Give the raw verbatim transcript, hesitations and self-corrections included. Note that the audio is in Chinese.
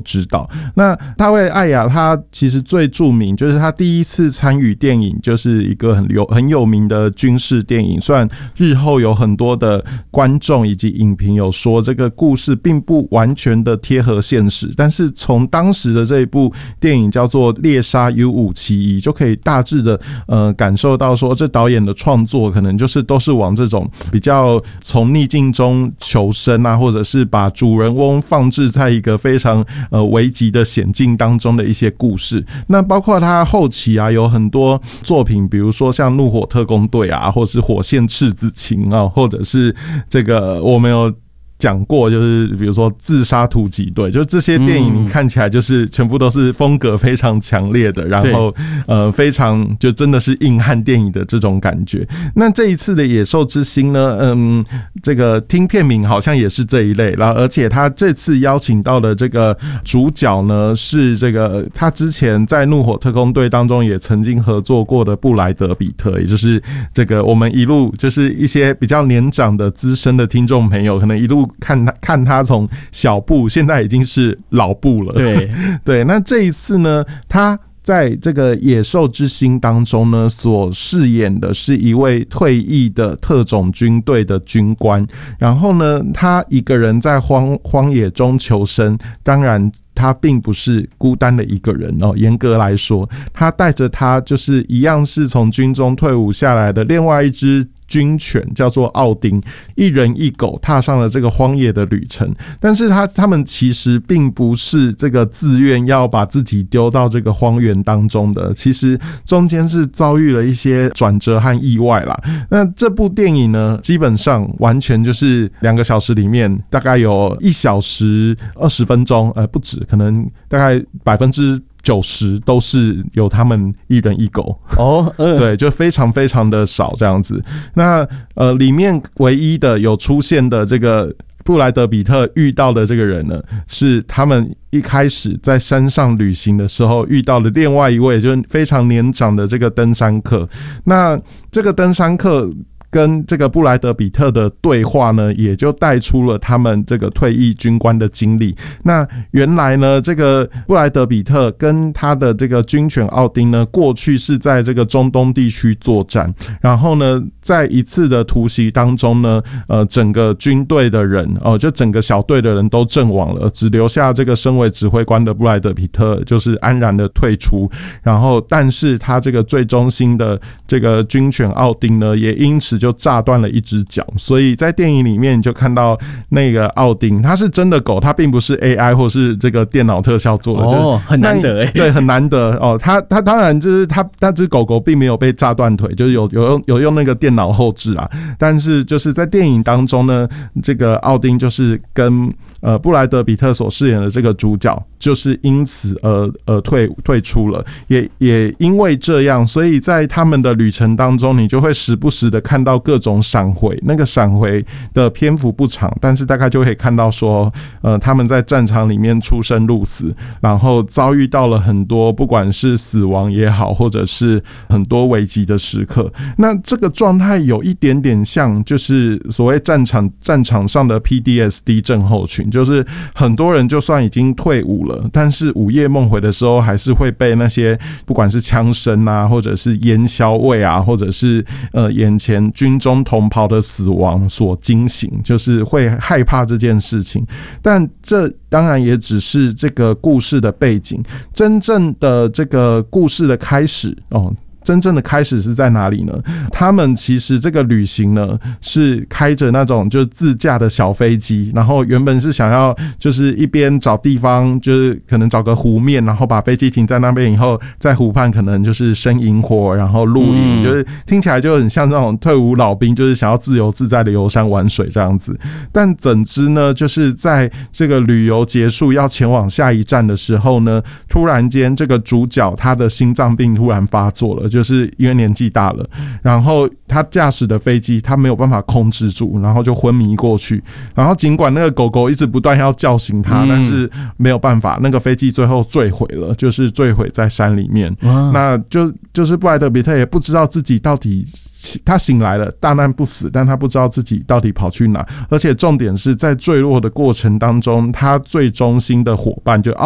知道。那大卫艾雅他其实最著名就是他第一次参与电影，就是一个很有很有名的军事电影。虽然日后有很多的观众以及影评有说这个故事并不完全的贴合现实，但是从当时的这一部电影叫做《猎杀 U 五七一》就可以大致的呃感受到说，这导演的创作可能就是都是往这种比较从逆境中求生啊，或者是把主人翁放置在一个非常呃危急的险境当中的一些故事。那包括他后期啊有很多作品，比如说像《怒火特工队》啊，或者是《火线赤子情》啊，或者是这个我们有讲过，就是比如说自杀突击队，就这些电影你看起来就是全部都是风格非常强烈的，然后呃非常就真的是硬汉电影的这种感觉。那这一次的野兽之心呢，嗯，这个听片名好像也是这一类，然后而且他这次邀请到的这个主角呢是这个他之前在怒火特工队当中也曾经合作过的布莱德比特，也就是这个我们一路就是一些比较年长的资深的听众朋友可能一路看他看他从小布现在已经是老布了， 对对。那这一次呢，他在这个野兽之心当中呢，所饰演的是一位退役的特种军队的军官，然后呢，他一个人在荒荒野中求生，当然。他并不是孤单的一个人哦，严格来说，他带着他就是一样是从军中退伍下来的另外一只军犬，叫做奥丁，一人一狗踏上了这个荒野的旅程。但是他他们其实并不是这个自愿要把自己丢到这个荒原当中的，其实中间是遭遇了一些转折和意外啦。那这部电影呢，基本上完全就是两个小时里面，大概有一小时二十分钟，呃，不止。可能大概百分之九十都是由他们一人一狗哦，嗯， 对，就非常非常的少这样子。那呃，里面唯一的有出现的这个布莱德比特遇到的这个人呢，是他们一开始在山上旅行的时候遇到的另外一位，就是非常年长的这个登山客。那这个登山客跟这个布莱德比特的对话呢，也就带出了他们这个退役军官的经历。那原来呢，这个布莱德比特跟他的这个军犬奥丁呢，过去是在这个中东地区作战，然后呢，在一次的突袭当中呢，呃，整个军队的人哦、呃，就整个小队的人都阵亡了，只留下这个身为指挥官的布莱德比特，就是安然的退出。然后，但是他这个最忠心的这个军犬奥丁呢，也因此就炸断了一只脚，所以在电影里面你就看到那个奥丁，他是真的狗，他并不是 A I 或是这个电脑特效做的， 哦，很难得哎， 对，很难得哦。他他当然就是他那只狗狗并没有被炸断腿，就是有有用有用那个电脑后置啊，但是就是在电影当中呢，这个奥丁就是跟呃布莱德比特所饰演的这个主角，就是因此而而退退出了，也也因为这样，所以在他们的旅程当中，你就会时不时的看到各种闪回，那个闪回的篇幅不长，但是大概就可以看到说，呃，他们在战场里面出生入死，然后遭遇到了很多不管是死亡也好，或者是很多危急的时刻。那这个状态有一点点像，就是所谓战场战场上的 P D S D 症候群，就是很多人就算已经退伍了，但是午夜梦回的时候，还是会被那些不管是枪声啊，或者是烟硝味啊，或者是呃眼前军中同袍的死亡所惊醒，就是会害怕这件事情。但这当然也只是这个故事的背景，真正的这个故事的开始哦。真正的开始是在哪里呢？他们其实这个旅行呢，是开着那种就是自驾的小飞机，然后原本是想要就是一边找地方，就是可能找个湖面，然后把飞机停在那边以后，在湖畔可能就是生萤火，然后露营，就是听起来就很像那种退伍老兵，就是想要自由自在的游山玩水这样子。但怎知呢，就是在这个旅游结束要前往下一站的时候呢，突然间这个主角他的心脏病突然发作了。就是因为年纪大了，然后他驾驶的飞机他没有办法控制住，然后就昏迷过去。然后尽管那个狗狗一直不断要叫醒他，但是没有办法，那个飞机最后坠毁了，就是坠毁在山里面。那就就是布莱德比特也不知道自己到底。他醒来了，大难不死，但他不知道自己到底跑去哪。而且重点是在坠落的过程当中，他最忠心的伙伴就